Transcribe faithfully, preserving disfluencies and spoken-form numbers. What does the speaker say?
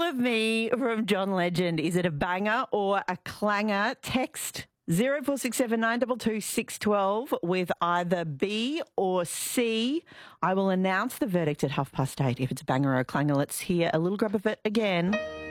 of Me from John Legend. Is it a banger or a clanger? Text zero four six seven nine two two six one two with either B or C. I will announce the verdict at half past eight if it's a banger or a clanger. Let's hear a little grab of it again.